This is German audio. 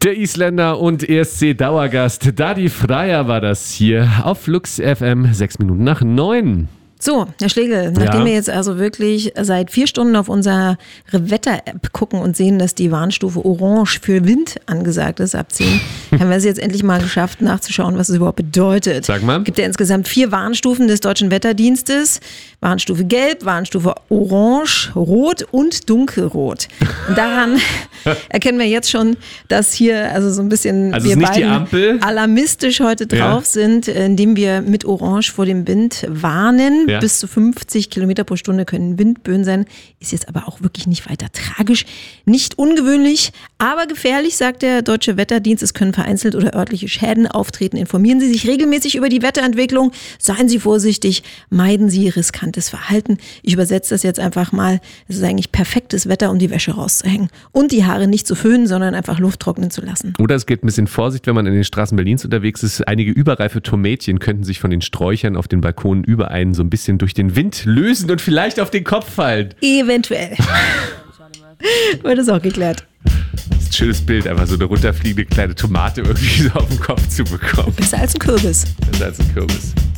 Der Isländer und ESC-Dauergast Dadi Freyr war das hier auf Flux FM, 6 Minuten nach 9. So, Herr Schlegel, nachdem wir jetzt also wirklich seit 4 Stunden auf unsere Wetter-App gucken und sehen, dass die Warnstufe Orange für Wind angesagt ist, ab 10, haben wir es jetzt endlich mal geschafft, nachzuschauen, was es überhaupt bedeutet. Sag mal. Es gibt ja insgesamt 4 Warnstufen des Deutschen Wetterdienstes. Warnstufe Gelb, Warnstufe Orange, Rot und Dunkelrot. Und daran erkennen wir jetzt schon, dass hier also so ein bisschen Also wir nicht die beiden Ampel? alarmistisch heute drauf sind, indem wir mit Orange vor dem Wind warnen. Ja. Bis zu 50 Kilometer pro Stunde können Windböen sein. Ist jetzt aber auch wirklich nicht weiter tragisch. Nicht ungewöhnlich, aber gefährlich, sagt der Deutsche Wetterdienst. Es können vereinzelt oder örtliche Schäden auftreten. Informieren Sie sich regelmäßig über die Wetterentwicklung. Seien Sie vorsichtig. Meiden Sie riskantes Verhalten. Ich übersetze das jetzt einfach mal. Es ist eigentlich perfektes Wetter, um die Wäsche rauszuhängen. Und die Haare nicht zu föhnen, sondern einfach Luft trocknen zu lassen. Oder es geht ein bisschen Vorsicht, wenn man in den Straßen Berlins unterwegs ist. Einige überreife Tomätchen könnten sich von den Sträuchern auf den Balkonen über einen so ein bisschen durch den Wind lösen und vielleicht auf den Kopf fallen. Eventuell. Wird es auch geklärt. Das ist ein schönes Bild, einfach so eine runterfliegende kleine Tomate irgendwie so auf den Kopf zu bekommen. Besser als ein Kürbis. Besser als ein Kürbis.